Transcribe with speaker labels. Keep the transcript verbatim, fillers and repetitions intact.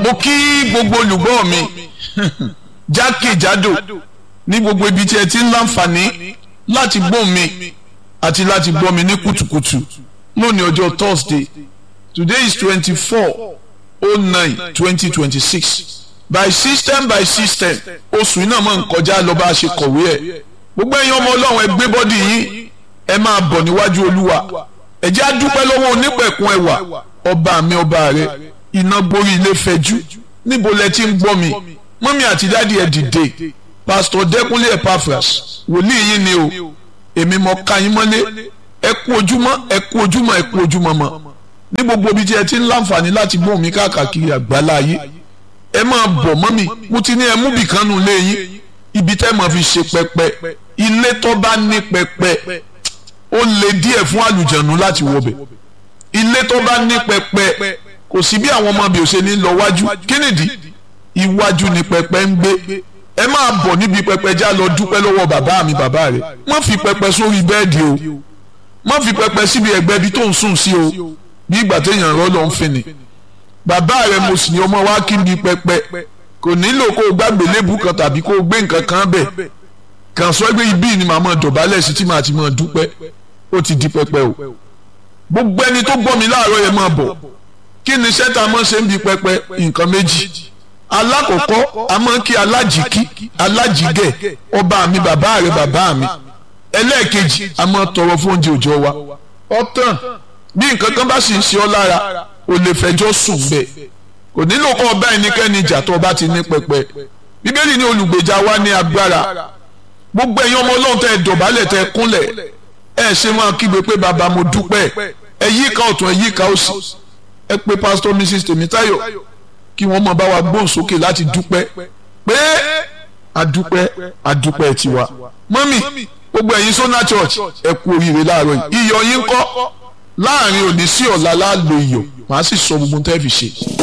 Speaker 1: mo kí gbogbo olùgbọ́ mi jákèjádò ní gbogbo ibi tí ẹ ti ń láǹfààní láti gbọ́ mi àti láti gbọ́ mi ní kùtùkùtù lónìí ọjọ́ Thursday. Today is twenty-four oh nine twenty twenty-six. By system by system oṣù iná máa ń kọjá lọ bá a ṣe kọ̀wé ẹ̀. Gbogbo ẹ̀yin ọmọ Ọlọ́run ẹ gbé bọ́dì yín ẹ máa bọ̀ níwájú Olúwa. Ẹ jẹ́ á dúpẹ́ lọ́wọ́ onípẹ̀kun ẹwà ọba mi ọba rẹ̀ iná gborí ilé fẹjú. Níbo lẹ ti ń gbọ́ mi? Mọ́mí àti dáàdi ẹ dìde. Pastor Dẹ́kunlé Epaphras wòlíì yín ni o. Èmi mọ ká yín mọ́lé. Ẹ kú ojúmọ́ ẹ kú ojúmọ́ ẹ kú ojúmọ́ mọ́. Ní gbogbo ibi tí ẹ ti ń láǹfààní láti gbọ́ mi káàkiri àgbálá ayé. Ẹ máa bọ̀ mọ́mí mo ti ní ẹ mú bìkánu lé yín. Ibi tẹ́ máa fi ṣe pẹpẹ. Ilé tó bá ní pẹpẹ ó le díẹ̀ fún àlùjànnú láti wọbẹ̀. Ilé tó bá ní pẹpẹ kò sí bí àwọn ọmọ bí ó ṣe ní lọ wájú kí nìdí iwájú ni pẹpẹ ń gbé. Ẹ máa bọ̀ níbi pẹpẹ já lọ dúpẹ́ lọ́wọ́ bàbá mi bàbá rẹ̀. Má fi pẹpẹ sórí bẹ́ẹ̀dì o má fi pẹpẹ síbi ẹ̀gbẹ́ bí tó ń sùn sí o bí ìgbà téèyàn rọ́ lọ ń fin ni. Bàbá rẹ̀ mo sì ní ọmọ wa kí n bí pẹpẹ kò nílò kó o gbàgbé lébù kan tàbí kó o gbé nǹkan kan bẹ̀ kàn sọ pé ibi ni màá máa dọ̀bálẹ̀ sí tí màá ti máa dúpẹ́ ó ti di pẹpẹ o. Gbogbo ẹni tó gbọ́ mi láàárọ̀ yẹn máa bọ̀ kí ni sẹ́ta máa ṣe ń bi pẹpẹ nǹkan méjì. Alákọ̀ọ́kọ́ a máa ń kí alájìkí alájìgẹ̀ ọba mi bàbá rẹ̀ bàbá mi. Ẹlẹ́ẹ̀kejì a máa tọrọ fún oúnjẹ òòjọ́ wa. Ọ̀tàn bí nǹkan kan bá sì ń ṣe ọ́ lára o lè fẹjọ́ sùn bẹ́ẹ̀ kò nílò kọ́ ọba ẹnikẹ́ni ìjà tó ọba ti ní pẹpẹ. Bíbélì ní olùgbèjà wa ní agbára. Gbogbo ẹ̀yin ọmọ Ọlọ́run tẹ́ ẹ dọ̀bálẹ̀ tẹ́ ẹ kúnlẹ̀ ẹ ṣe máa kígbe pé bàbá mo dúpẹ́ ẹ yíká ọ̀tún ẹ yíká òsì ẹ pé Pastor Mrs Tèmítáyọ̀ kí wọ́n máa bá wa gbóhùn sókè láti dúpẹ́ pé àdúpẹ́ àdúpẹ́ tiwa. Mọ́mì gbogbo ẹ̀yin Sona Church ẹ kú oríire láàárọ̀ yìí iyọ̀ yín kọ́ láàrin òní sí ọ̀la láàlò iyọ̀ màá sì sọ gbogbo tẹ́ fi ṣe.